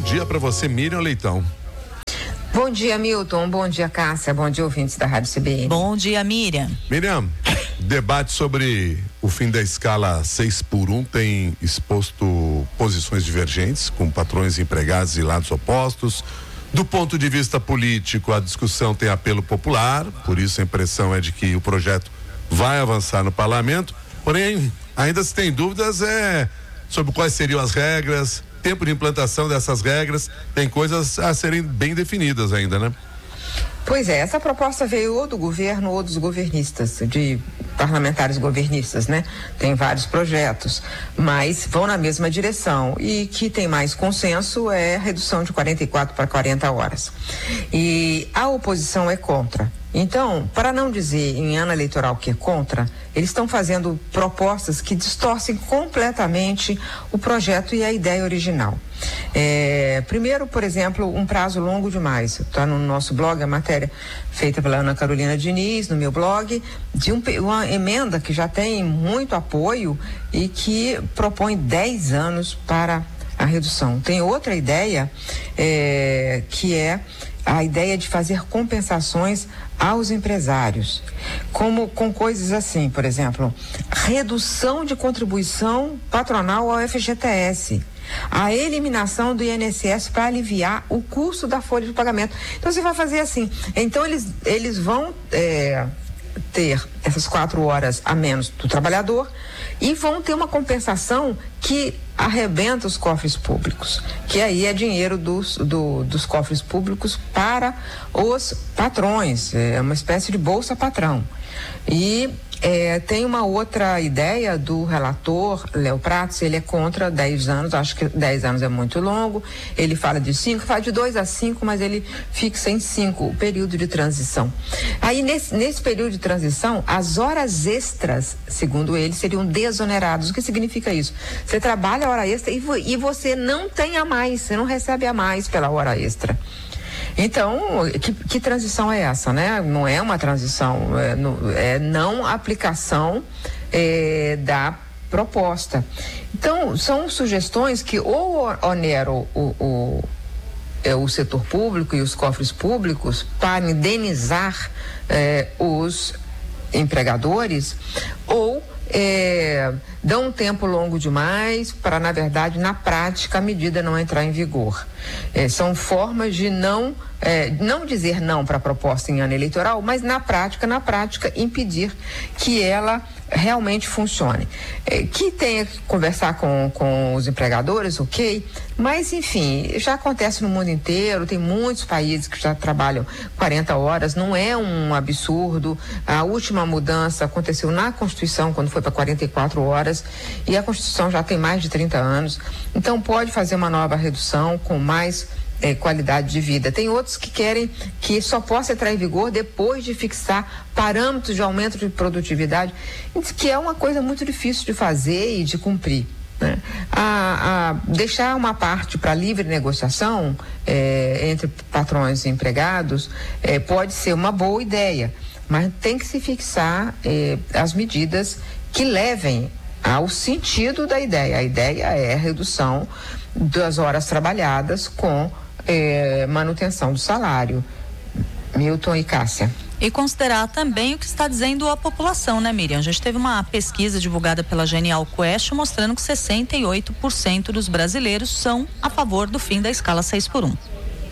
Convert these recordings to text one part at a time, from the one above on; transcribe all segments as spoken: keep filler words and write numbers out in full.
dia para você, Miriam Leitão. Bom dia, Milton. Bom dia, Cássia. Bom dia, ouvintes da Rádio C B N. Bom dia, Miriam. Miriam, debate sobre o fim da escala seis por um tem exposto posições divergentes, com patrões e empregados e lados opostos. Do ponto de vista político, a discussão tem apelo popular, por isso a impressão é de que o projeto vai avançar no parlamento, porém, ainda se tem dúvidas é sobre quais seriam as regras, tempo de implantação dessas regras, tem coisas a serem bem definidas ainda, né? Pois é, essa proposta veio ou do governo ou dos governistas, de parlamentares governistas, né? Tem vários projetos, mas vão na mesma direção, e que tem mais consenso é a redução de quarenta e quatro para quarenta horas. E a oposição é contra. Então, para não dizer em ano eleitoral que é contra, eles estão fazendo propostas que distorcem completamente o projeto e a ideia original. É, primeiro, por exemplo, um prazo longo demais. Está no nosso blog a matéria feita pela Ana Carolina Diniz, no meu blog, de um, uma emenda que já tem muito apoio e que propõe dez anos para a redução. Tem outra ideia, é, que é a ideia de fazer compensações aos empresários, como com coisas assim, por exemplo, redução de contribuição patronal ao F G T S, a eliminação do I N S S para aliviar o custo da folha de pagamento. Então você vai fazer assim, então eles, eles vão é, ter essas quatro horas a menos do trabalhador e vão ter uma compensação que arrebenta os cofres públicos, que aí é dinheiro dos, do, dos cofres públicos para os patrões, é uma espécie de bolsa patrão. E é, tem uma outra ideia do relator, Léo Prats, ele é contra dez anos, acho que dez anos é muito longo, ele fala de cinco, fala de dois a cinco, mas ele fixa em cinco o período de transição. Aí nesse, nesse período de transição, as horas extras, segundo ele, seriam desoneradas. O que significa isso? Você trabalha a hora extra e, e você não tem a mais, você não recebe a mais pela hora extra. Então, que, que transição é essa, né? Não é uma transição, é, no, é não aplicação é, da proposta. Então, são sugestões que ou oneram o, o, é, o setor público e os cofres públicos para indenizar é, os empregadores, ou É, dão um tempo longo demais para, na verdade, na prática, a medida não entrar em vigor. É, são formas de não, é, não dizer não para a proposta em ano eleitoral, mas na prática, na prática, impedir que ela realmente funcione. É, que tenha que conversar com, com os empregadores, ok, mas, enfim, já acontece no mundo inteiro, tem muitos países que já trabalham quarenta horas, não é um absurdo. A última mudança aconteceu na Constituição, quando foi para quarenta e quatro horas, e a Constituição já tem mais de trinta anos, então pode fazer uma nova redução com mais eh, qualidade de vida. Tem outros que querem que só possa entrar em vigor depois de fixar parâmetros de aumento de produtividade, que é uma coisa muito difícil de fazer e de cumprir, né? A, a deixar uma parte para livre negociação eh, entre patrões e empregados eh, pode ser uma boa ideia, mas tem que se fixar eh, as medidas que levem ao sentido da ideia. A ideia é a redução das horas trabalhadas com eh, manutenção do salário. Milton e Cássia. E considerar também o que está dizendo a população, né, Miriam? A gente teve uma pesquisa divulgada pela Genial Quest mostrando que sessenta e oito por cento dos brasileiros são a favor do fim da escala seis por um.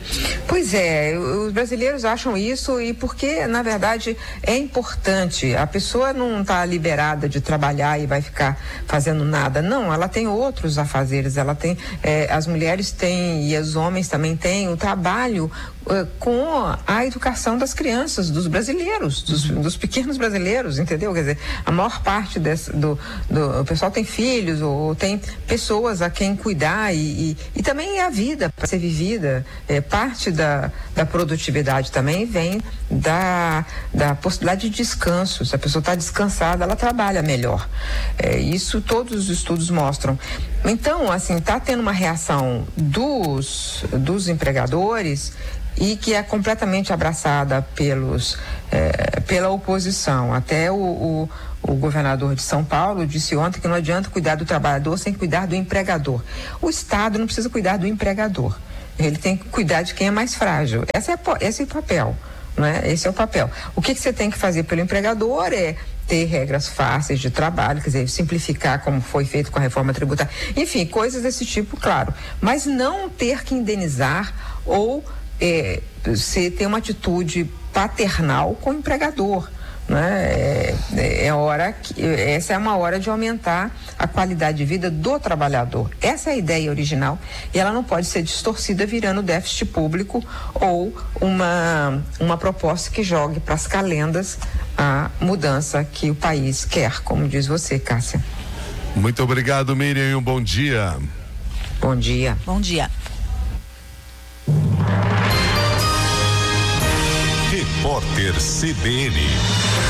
Pois é, os brasileiros acham isso, e porque, na verdade, é importante. A pessoa não está liberada de trabalhar e vai ficar fazendo nada. Não, ela tem outros afazeres, ela tem, é, as mulheres têm e os homens também têm o trabalho é, com a educação das crianças, dos brasileiros, dos, dos pequenos brasileiros, entendeu? Quer dizer, a maior parte desse, do, do o pessoal tem filhos ou tem pessoas a quem cuidar, e, e, e também é a vida para ser vivida. É, parte da, da produtividade também vem da, da possibilidade de descanso. Se a pessoa está descansada, ela trabalha melhor. É, isso todos os estudos mostram. Então, assim, está tendo uma reação dos, dos empregadores, e que é completamente abraçada pelos, é, pela oposição. Até o, o, o governador de São Paulo disse ontem que não adianta cuidar do trabalhador sem cuidar do empregador. O Estado não precisa cuidar do empregador. ele tem que cuidar de quem é mais frágil. Essa é, esse é o papel, né? Esse é o papel. O que, que você tem que fazer pelo empregador é ter regras fáceis de trabalho, quer dizer, simplificar como foi feito com a reforma tributária, enfim, coisas desse tipo, claro, mas não ter que indenizar ou é, se ter uma atitude paternal com o empregador, né? É, é hora que, essa é uma hora de aumentar a qualidade de vida do trabalhador. Essa é a ideia original e ela não pode ser distorcida virando déficit público ou uma, uma proposta que jogue para as calendas a mudança que o país quer, como diz você, Cássia. Muito obrigado, Miriam, e um bom dia. Bom dia. Bom dia. Repórter C B N.